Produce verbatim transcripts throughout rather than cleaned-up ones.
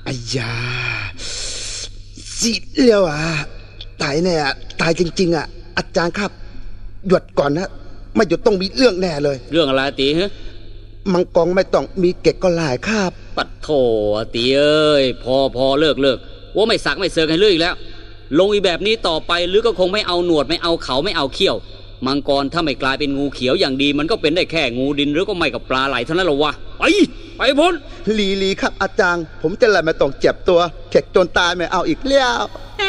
อ้ยาสิเลี้ยวอ่ะตายแน่ตายจริงๆอ่ะอาจารย์ครับหยุดก่อนนะไม่หยุดต้องมีเรื่องแน่เลยเรื่องอะไรตีฮะมังกรไม่ต้องมีเก็กก็หลายครับปัดโถตีเอ้ยพอพอเลิกเลิกว่าไม่สักไม่เซิร์กให้เลิกอีกแล้วลงอีแบบนี้ต่อไปหรือก็คงไม่เอาหนวดไม่เอาเขาไม่เอาเขี้ยวมังกรถ้าไม่กลายเป็นงูเขียวอย่างดีมันก็เป็นได้แค่งูดินหรือก็ไม่กับปลาไหลเท่านั้นหรอวะไปไปพ้นลีลีครับอาจารย์ผมจะเลยไม่ต้องเจ็บตัวเข็กจนตายไม่เอาอีกแล้ว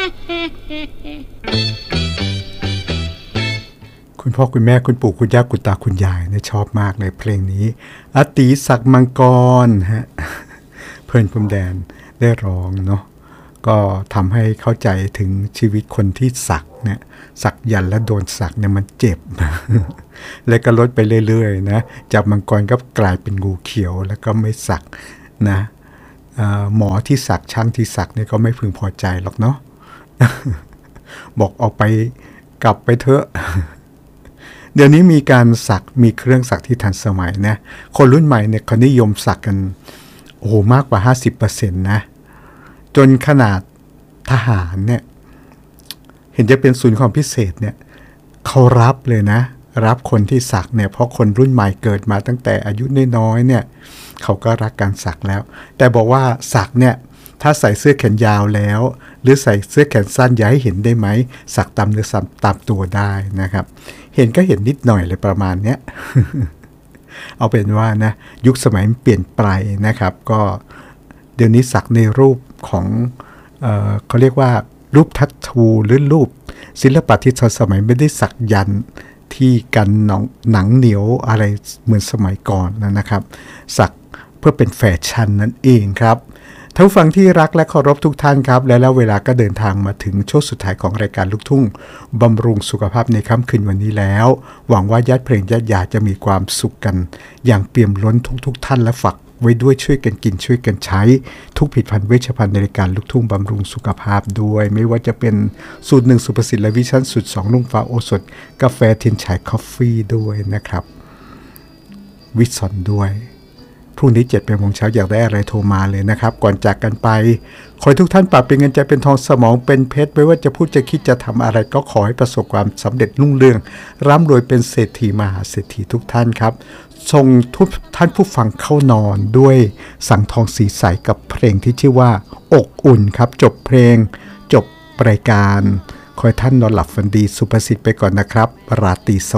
คุณพ่อคุณแม่คุณปู่คุณย่าคุณตาคุณยายเนี่ยชอบมากเลยเพลงนี้อาตีศักดิ์มังกรฮะเพลินพรมแดนได้ร้องเนาะก็ทำให้เข้าใจถึงชีวิตคนที่สักเนี่ยสักยันและโดนสักเนี่ยมันเจ็บ แล้วก็ลดไปเรื่อยๆนะจากมังกรก็กลายเป็นงูเขียวแล้วก็ไม่สักนะหมอที่สักช่างที่สักเนี่ยก็ไม่พึงพอใจหรอกเนาะ บอกออกไปกลับไปเถอะ เดี๋ยวนี้มีการสักมีเครื่องสักที่ทันสมัยนะคนรุ่นใหม่เนี่ยเขานิยมสักกันโอ้โหมากกว่า ห้าสิบเปอร์เซ็นต์ นะจนขนาดทหารเนี่ยเห็นจะเป็นศูนย์ความพิเศษเนี่ยเขารับเลยนะรับคนที่สักเนี่ยเพราะคนรุ่นใหม่เกิดมาตั้งแต่อายุน้อยๆเนี่ยเขาก็รักการสักแล้วแต่บอกว่าสักเนี่ยถ้าใส่เสื้อแขนยาวแล้วหรือใส่เสื้อแขนสั้นอย่าให้เห็นได้ไหมสักตามเนื้อตามตัวได้นะครับเห็นก็เห็นนิดหน่อยเลยประมาณเนี้ย เอาเป็นว่านะยุคสมัยเปลี่ยนไปนะครับก็เดี๋ยวนี้สักในรูปของเอ่อเขาเรียกว่ารูปทัตทูหรือรูปศิลปะที่ทันสมัยไม่ได้สักยันที่กันหนังหนังเหนียวอะไรเหมือนสมัยก่อนนะครับสักเพื่อเป็นแฟชั่นนั่นเองครับท่านผู้ฟังที่รักและเคารพทุกท่านครับและแล้วเวลาก็เดินทางมาถึงช่วงสุดท้ายของรายการลูกทุ่งบำรุงสุขภาพในค่ำคืนวันนี้แล้วหวังว่าญาติเพลงญาติญาติจะมีความสุขกันอย่างเปี่ยมล้นทุกๆท่านและฝากไว้ด้วยช่วยกันกินช่วยกันใช้ทุกผลิตภัณฑ์เวชภัณฑ์ในรายการลูกทุ่งบำรุงสุขภาพด้วยไม่ว่าจะเป็นสูตรหนึ่งสุภสิทธิ์และวิชั่นสูตรสองลุงฟ้าโอสถกาแฟเทียนฉายคอฟฟี่ด้วยนะครับวิสอนด้วยพรุ่งนี้เจ็ดโมงเช้าอยากได้อะไรโทรมาเลยนะครับก่อนจากกันไปขอให้ทุกท่านปรับเป็นเงินใจเป็นทองสมองเป็นเพชรไม่ว่าจะพูดจะคิดจะทำอะไรก็ขอให้ประสบความสำเร็จรุ่งเรืองร่ำรวยเป็นเศรษฐีมหาเศรษฐีทุกท่านครับส่งทุกท่านผู้ฟังเข้านอนด้วยสังทองสีใสกับเพลงที่ชื่อว่าอกอุ่นครับจบเพลงจบรายการขอให้ท่านนอนหลับฝันดีสุภสิทธิ์ไปก่อนนะครับราตรีส